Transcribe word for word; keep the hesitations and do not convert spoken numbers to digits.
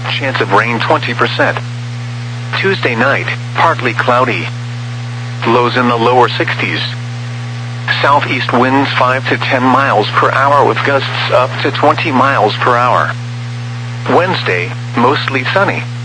chance of rain twenty percent. Tuesday night, partly cloudy. Lows in the lower sixties. Southeast winds five to ten miles per hour with gusts up to twenty miles per hour. Wednesday, mostly sunny.